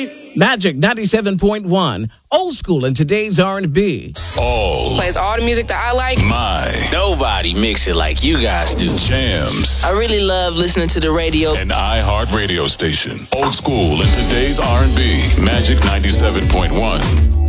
Magic 97.1, old school in today's R&B. Plays all the music that I like. Nobody mix it like you guys do. Jams. I really love listening to the radio. An iHeart radio station. Old school in today's R&B. Magic 97.1.